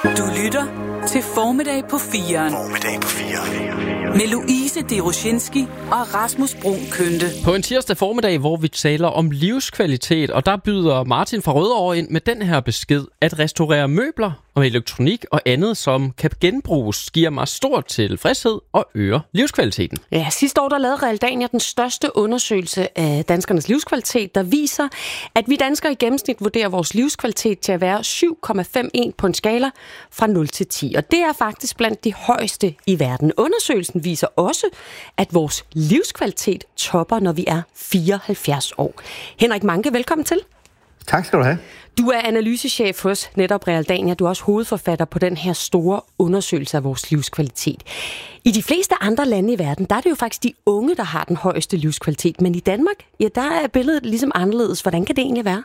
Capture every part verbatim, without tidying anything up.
Du lytter til Formiddag på firen. Formiddag på firen. Med Louise Deroshinski og Rasmus Bruun Kønte. På en tirsdag formiddag, hvor vi taler om livskvalitet, og der byder Martin fra Rødovre ind med den her besked. At restaurere møbler og elektronik og andet, som kan genbruges, giver mig stor tilfredshed og øger livskvaliteten. Ja, sidste år der lavede Realdania den største undersøgelse af danskernes livskvalitet, der viser, at vi danskere i gennemsnit vurderer vores livskvalitet til at være syv komma femoghalvfems på en skala fra nul til ti. Og det er faktisk blandt de højeste i verden. Undersøgelsen viser også, at vores livskvalitet topper, når vi er fireoghalvfjerds år. Henrik Manke, velkommen til. Tak skal du have. Du er analysechef hos netop Realdania. Du er også hovedforfatter på den her store undersøgelse af vores livskvalitet. I de fleste andre lande i verden, der er det jo faktisk de unge, der har den højeste livskvalitet. Men i Danmark, ja, der er billedet ligesom anderledes. Hvordan kan det egentlig være?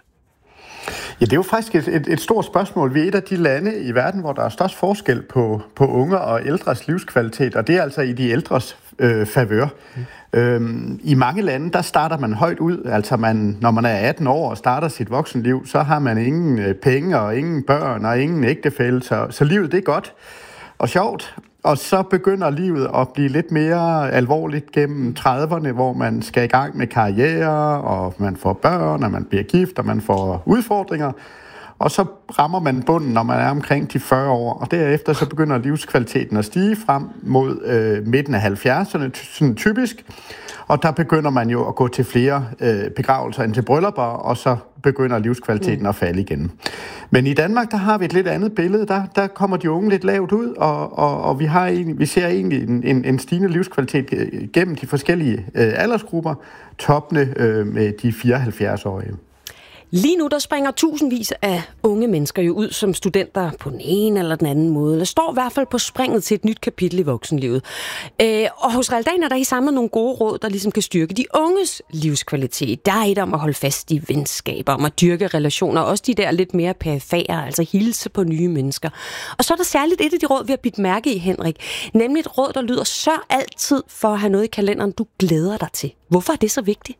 Ja, det er jo faktisk et, et, et stort spørgsmål. Vi er et af de lande i verden, hvor der er størst forskel på, på unge og ældres livskvalitet, og det er altså i de ældres øh, favør. Mm. Øhm, I mange lande, der starter man højt ud. Altså, man, når man er atten år og starter sit voksenliv, så har man ingen øh, penge og ingen børn og ingen ægtefælle, så, så livet det er godt og sjovt. Og så begynder livet at blive lidt mere alvorligt gennem trediverne, hvor man skal i gang med karriere, og man får børn, og man bliver gift, og man får udfordringer. Og så rammer man bunden, når man er omkring de fyrre år, og derefter så begynder livskvaliteten at stige frem mod øh, midten af halvfjerdserne, sådan typisk. Og der begynder man jo at gå til flere øh, begravelser end til bryllupper, og så begynder livskvaliteten mm. at falde igen. Men i Danmark, der har vi et lidt andet billede. Der, der kommer de unge lidt lavt ud, og, og, og vi, har en, vi ser egentlig en, en, en stigende livskvalitet gennem de forskellige øh, aldersgrupper, toppende øh, med de fireoghalvfjerds-årige. Lige nu der springer tusindvis af unge mennesker jo ud som studenter på den ene eller den anden måde, eller står i hvert fald på springet til et nyt kapitel i voksenlivet. Øh, og hos Realdania der er I samlet nogle gode råd, der ligesom kan styrke de unges livskvalitet. Der er et om at holde fast i venskaber, om at dyrke relationer, også de der lidt mere perifære, altså hilse på nye mennesker. Og så er der særligt et af de råd, vi har bidt mærke i, Henrik, nemlig et råd, der lyder: sørg altid for at have noget i kalenderen, du glæder dig til. Hvorfor er det så vigtigt?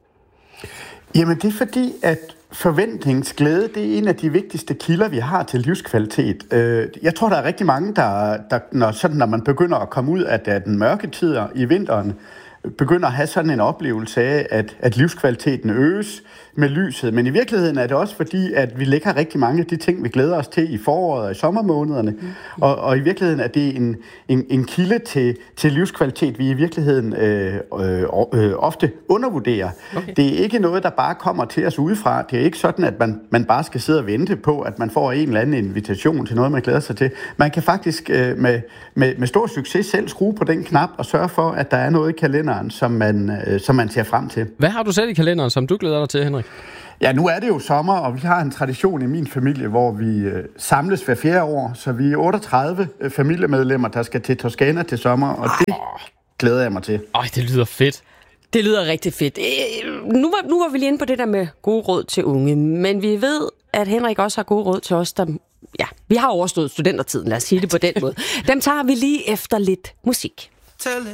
Jamen det er fordi, at forventningsglæde, det er en af de vigtigste kilder, vi har til livskvalitet. Jeg tror, der er rigtig mange, der, der når, sådan, når man begynder at komme ud af den mørke tider i vinteren, begynder at have sådan en oplevelse af, at, at livskvaliteten øges med lyset. Men i virkeligheden er det også fordi, at vi lægger rigtig mange af de ting, vi glæder os til i foråret og i sommermånederne. Mm. Og, og i virkeligheden er det en, en, en kilde til, til livskvalitet, vi i virkeligheden øh, øh, øh, ofte undervurderer. Okay. Det er ikke noget, der bare kommer til os udefra. Det er ikke sådan, at man, man bare skal sidde og vente på, at man får en eller anden invitation til noget, man glæder sig til. Man kan faktisk øh, med, med, med stor succes selv skrue på den knap og sørge for, at der er noget i kalenderen, som man, øh, som man ser frem til. Hvad har du selv i kalenderen, som du glæder dig til, Henrik? Ja, nu er det jo sommer, og vi har en tradition i min familie, hvor vi øh, samles hver fjerde år, så vi er otteogtredive øh, familiemedlemmer, der skal til Toscana til sommer, og det glæder jeg mig til. Ej, det lyder fedt. Det lyder rigtig fedt. Nu var, nu var vi lige inde på det der med gode råd til unge, men vi ved, at Henrik også har gode råd til os, der... Ja, vi har overstået studentertiden, lad os sige det på den måde. Dem tager vi lige efter lidt musik.